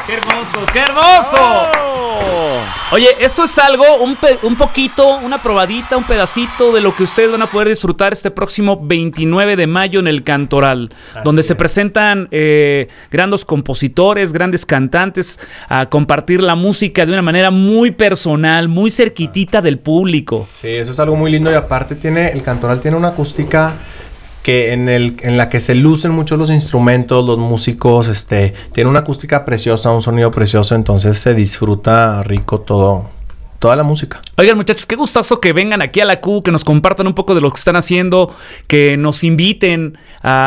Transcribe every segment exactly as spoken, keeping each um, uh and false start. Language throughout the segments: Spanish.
¡Qué hermoso! ¡Qué hermoso! Oh. Oye, esto es algo, un, pe- un poquito, una probadita, un pedacito de lo que ustedes van a poder disfrutar este próximo veintinueve de mayo en el Cantoral, Así donde es. se presentan eh, grandes compositores, grandes cantantes a compartir la música de una manera muy personal, muy cerquitita del público. Sí, eso es algo muy lindo y aparte tiene el Cantoral tiene una acústica que en el en la que se lucen mucho los instrumentos, los músicos, este, tiene una acústica preciosa, un sonido precioso, entonces se disfruta rico todo, toda la música. Oigan, muchachos, qué gustazo que vengan aquí a la Q, que nos compartan un poco de lo que están haciendo, que nos inviten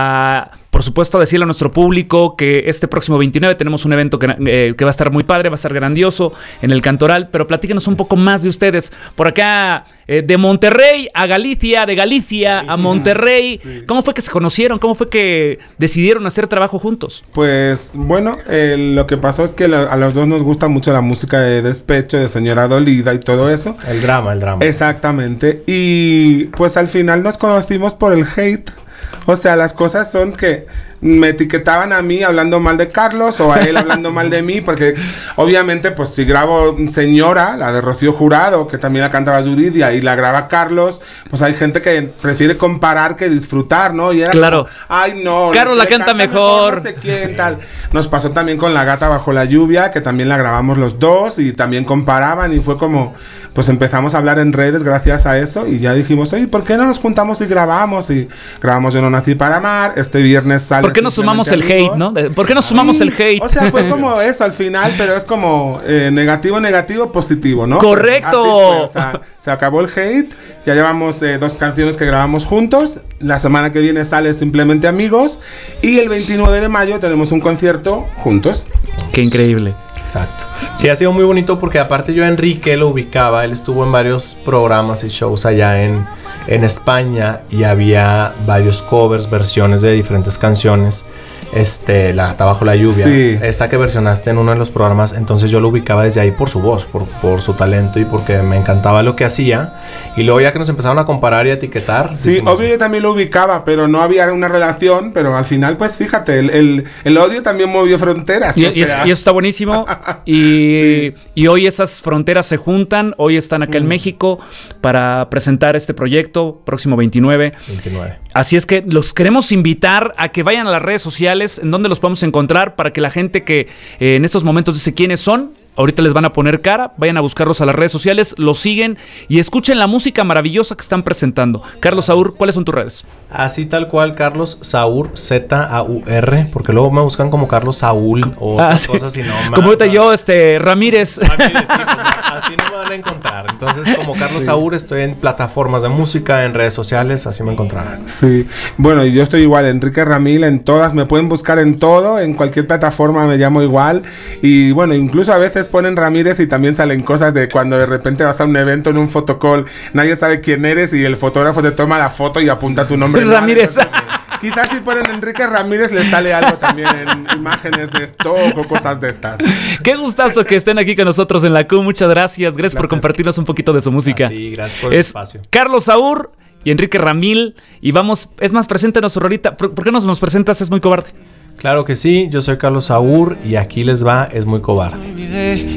a, por supuesto, a decirle a nuestro público que este próximo veintinueve tenemos un evento que, eh, que va a estar muy padre, va a estar grandioso en el Cantoral, pero platíquenos un poco más de ustedes. Por acá, eh, de Monterrey a Galicia, de Galicia, Galicia. a Monterrey, sí. ¿Cómo fue que se conocieron? ¿Cómo fue que decidieron hacer trabajo juntos? Pues, bueno, eh, lo que pasó es que lo, a los dos nos gusta mucho la música de despecho, de señora dolida y todo eso. El drama, el drama. Exactamente. Y pues al final nos conocimos por el hate. O sea, las cosas son que me etiquetaban a mí hablando mal de Carlos o a él hablando mal de mí, porque obviamente pues si grabo Señora, la de Rocío Jurado, que también la cantaba Yuridia, y la graba Carlos, pues hay gente que prefiere comparar que disfrutar, ¿no? Y era claro. como, ay no, Carlos la canta, canta mejor. mejor, no sé quién, tal. Nos pasó también con La Gata Bajo la Lluvia, que también la grabamos los dos y también comparaban y fue como, pues empezamos a hablar en redes gracias a eso y ya dijimos, oye, ¿por qué no nos juntamos y grabamos? Y grabamos Yo no nací para amar, este viernes sale. ¿Por qué no sumamos el hate, no? ¿Por qué no sumamos sí, el hate? O sea, fue como eso al final, pero es como eh, negativo, negativo, positivo, ¿no? ¡Correcto! Pues, o sea, se acabó el hate, ya llevamos eh, dos canciones que grabamos juntos, la semana que viene sale Simplemente Amigos y el veintinueve de mayo tenemos un concierto juntos. ¡Qué increíble! Exacto. Sí, ha sido muy bonito porque aparte yo a Enrique lo ubicaba, él estuvo en varios programas y shows allá en, en España y había varios covers, versiones de diferentes canciones. Este, La Gata Bajo la Lluvia, sí. Esta que versionaste en uno de los programas, entonces yo lo ubicaba desde ahí por su voz, por, por su talento y porque me encantaba lo que hacía. Y luego ya que nos empezaron a comparar y a etiquetar. Sí, dijimos, obvio yo también lo ubicaba, pero no había una relación, pero al final pues fíjate, el, el, el odio también movió fronteras. Y, o y, sea. es, y eso está buenísimo. y, sí. y hoy esas fronteras se juntan, hoy están acá mm. en México para presentar este proyecto próximo veintinueve. veintinueve. Así es que los queremos invitar a que vayan a las redes sociales, en donde los podemos encontrar, para que la gente que eh, en estos momentos dice quiénes son, ahorita les van a poner cara, vayan a buscarlos a las redes sociales, los siguen y escuchen la música maravillosa que están presentando. Carlos Saúr, ¿cuáles son tus redes? Así tal cual, Carlos Saúr, Z A U R, porque luego me buscan como Carlos Saúl o ah, otras sí. cosas y no. Como ahorita yo, este, Ramírez. Ramírez, sí, pues, así no me van a encontrar. Entonces, como Carlos sí. Saúr, estoy en plataformas de música, en redes sociales, así me encontrarán. Sí, bueno, y yo estoy igual, Enrique Ramil, en todas, me pueden buscar en todo, en cualquier plataforma me llamo igual, y bueno, incluso a veces ponen Ramírez y también salen cosas de cuando de repente vas a un evento en un fotocall, nadie sabe quién eres y el fotógrafo te toma la foto y apunta tu nombre. Ramírez. Entonces, quizás si ponen Enrique Ramírez les sale algo también en imágenes de stock o cosas de estas. Qué gustazo que estén aquí con nosotros en la Q, muchas gracias, gracias, gracias. por compartirnos un poquito de su música. A ti, gracias por el es espacio. Carlos Saúr y Enrique Ramil y vamos, es más, preséntanos su rolita. ¿Por, ¿Por qué nos, nos presentas? Es muy cobarde. Claro que sí, yo soy Carlos Saúr y aquí les va Es Muy Cobarde.